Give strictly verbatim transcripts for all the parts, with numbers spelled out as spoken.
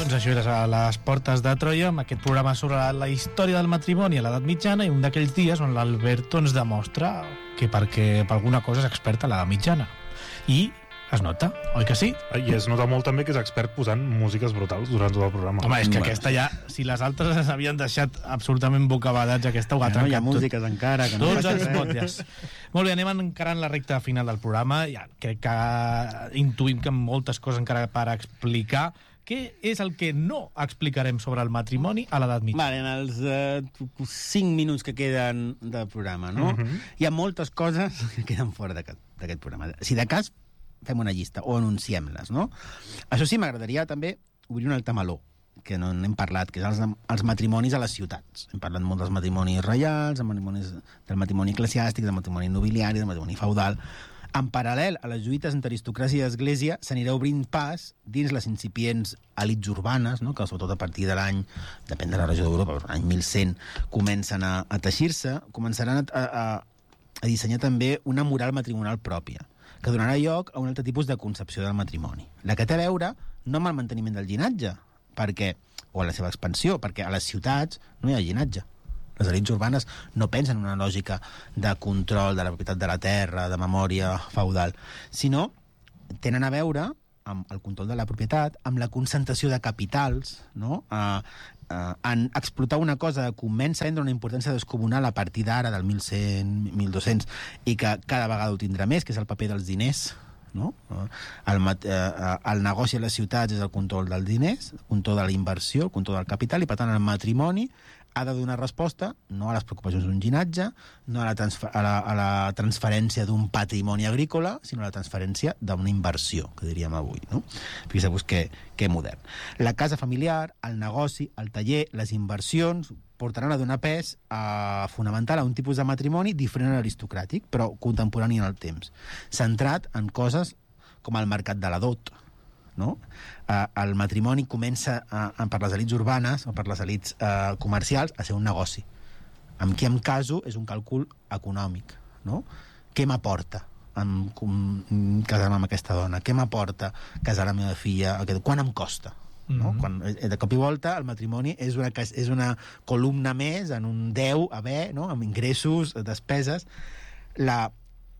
Doncs això era a les portes de Troia, amb aquest programa sobre la, la història del matrimoni a l'edat mitjana, i un d'aquells dies on l'Alberto ens demostra que perquè per alguna cosa és expert a l'edat mitjana. I es nota, oi que sí? I es nota molt també que és expert posant músiques brutals durant tot el programa. Home, és que aquesta ja, si les altres havien deixat absolutament bocabadats, aquesta ho ha ja no hi ha trencat músiques tot. encara, que no Tots els res. motlles. Molt bé, anem encarant la recta final del programa. Ja crec que intuïm que moltes coses encara per explicar. Què és el que no explicarem sobre el matrimoni a l'edat mitjana? Vale, en els uh, cinc minuts que queden del programa, no? Mhm. Hi ha moltes coses que queden fora d'aquest d'aquest programa. Si de cas, fem una llista o anunciem-les, no? Això sí, m'agradaria també obrir un altre meló, que no n'hem parlat, que és els, els matrimonis a les ciutats. Hem parlat molt dels matrimonis reials, dels matrimonis, del matrimoni eclesiàstic, del matrimoni nobiliari, del matrimoni feudal. En paral·lel a les lluites entre aristocràcia i església, s'anirà obrint pas dins les incipients elits urbanes, no? Que sobretot a partir de l'any, depèn de la regió d'Europa, però l'any mil cent comencen a, a teixir-se, començaran a, a, a dissenyar també una moral matrimonial pròpia, que donarà lloc a un altre tipus de concepció del matrimoni. La que té a veure no amb el manteniment del llinatge, perquè, o a la seva expansió, perquè a les ciutats no hi ha llinatge. Les elites urbanes no pensen en una lògica de control de la propietat de la terra, de memòria feudal, sinó tenen a veure amb el control de la propietat, amb la concentració de capitals, no? Uh, uh, en explotar una cosa que comença a prendre una importància descomunal a partir d'ara, del mil cent, mil dos-cents, i que cada vegada ho tindrà més, que és el paper dels diners, no? El, uh, el negoci a les ciutats és el control dels diners, el control de la inversió, el control del capital, i per tant el matrimoni ha de donar resposta no a les preocupacions d'un llinatge, no a la, transfer a la, a la transferència d'un patrimoni agrícola, sinó a la transferència d'una inversió, que diríem avui, no? Fixeu-vos que, que modern. La casa familiar, el negoci, el taller, les inversions portaran a donar pes a, fonamental a un tipus de matrimoni diferent a l'aristocràtic, però contemporani en el temps, centrat en coses com el mercat de la dot, no? Uh, el matrimoni comença uh, per les elites urbanes o per les elites uh, comercials a ser un negoci. Amb qui em caso és un càlcul econòmic, no? Què m'aporta amb, com, casar-me amb aquesta dona? Què m'aporta casar la meva filla? Aquest, quan em costa? No? Mm-hmm. Quan, de cop i volta el matrimoni és una, és una columna més en un deu haver, no? Amb ingressos, despeses. La,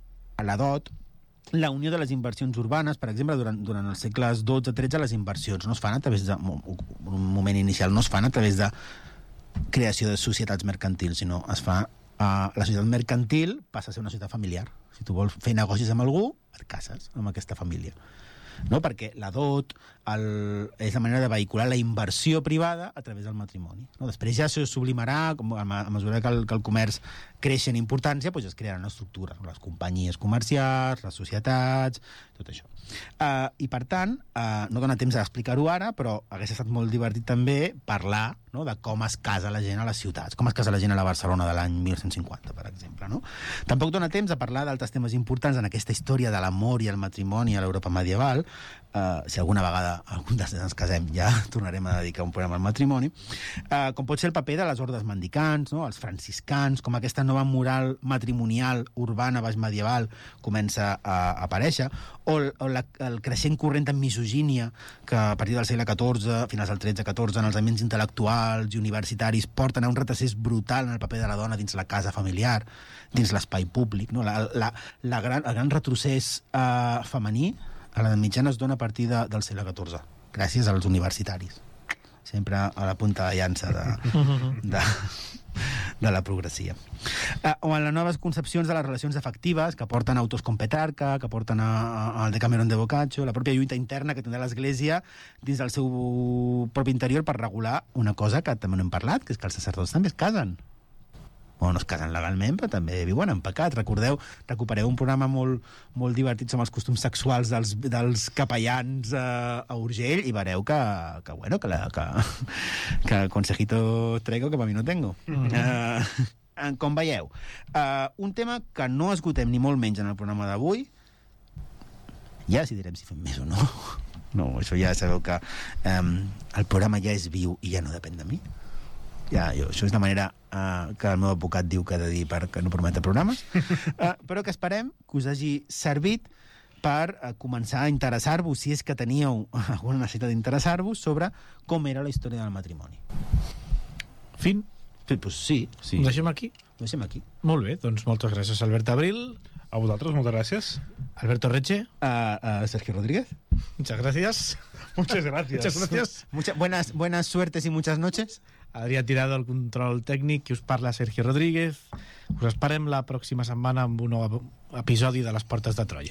la dot, la unió de les inversions urbanes, per exemple, durant, durant els segles dotze tretze, les inversions no es fan a través de, un moment inicial, no es fan a través de creació de societats mercantils, sinó es fa, uh, la societat mercantil passa a ser una societat familiar. Si tu vols fer negocis amb algú, et cases amb aquesta família, no? Perquè la dot el, és la manera de vehicular la inversió privada a través del matrimoni, no? Després ja se sublimarà, com a, a mesura que el, que el comerç creix en importància, doncs es crearà una estructura, les companyies comercials, les societats, tot això. Uh, I per tant, uh, no dona temps d'explicar-ho ara, però hagués estat molt divertit també parlar, no? De com es casa la gent a les ciutats, com es casa la gent a la Barcelona de l'any mil cent cinquanta, per exemple, no? Tampoc dona temps de parlar d'altres temes importants en aquesta història de l'amor i el matrimoni a l'Europa medieval. Uh, si alguna vegada algun dels ens casem, ja tornarem a dedicar un programa al matrimoni, uh, com pot ser el paper de les ordes mendicants, no? Els franciscans, com aquesta nova moral matrimonial urbana baix medieval comença a, a aparèixer, o, el, o la, el creixent corrent de misogínia que a partir del segle catorze, finals del tretze catorze, en els ambients intel·lectuals i universitaris porten a un retrocés brutal en el paper de la dona dins la casa familiar, dins l'espai públic, no? la, la, la gran, el gran retrocés uh, femení a l'edat mitjana es dona a partir de, del segle catorze, gràcies als universitaris. Sempre a la punta de llança de, de, de la progressia. Uh, o en les noves concepcions de les relacions afectives que porten a autors com Petrarca, que porten al Decameron de Boccaccio, la pròpia lluita interna que tindrà l'Església dins del seu propi interior per regular una cosa que també no hem parlat, que és que els sacerdots també es casen. O no es casen legalment, però també viuen en pecat. Recordeu, recupereu un programa molt, molt divertit sobre els costums sexuals dels, dels capellans uh, a Urgell i vereu que, que bueno, que, la, que, que consejito traigo que per mi no tengo. Mm-hmm. Uh, com veieu, uh, un tema que no esgotem ni molt menys en el programa d'avui, ja decidirem si fem més o no. No, això ja sabeu que um, el programa ja és viu i ja no depèn de mi. Ja, jo, això és la manera uh, que el meu advocat diu que ha de dir perquè no prometa programes, uh, però que esperem que us hagi servit per eh, començar a interessar-vos, si és que teníeu alguna necessitat d'interessar-vos, sobre com era la història del matrimoni. Fin? Pues, pues sí, sí. Ho deixem aquí? Ho deixem aquí. Molt bé, doncs moltes gràcies, Albert Abril. A vosaltres, moltes gràcies. Alberto Reche. Uh, uh, Sergio Rodríguez. Muchas gracias. Muchas gracias. Muchas gracias. Mucha, buenas, buenas suertes y muchas noches. Adrià Tirado, el control tècnic, qui us parla, Sergio Rodríguez. Us esperem la pròxima setmana amb un nou episodi de Les Portes de Troia.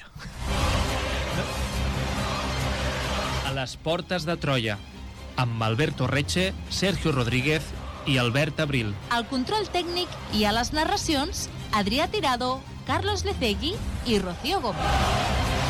A les Portes de Troia, amb Alberto Reche, Sergio Rodríguez i Albert Abril. Al control tècnic i a les narracions, Adrià Tirado, Carlos Lecegui i Rocío Gómez.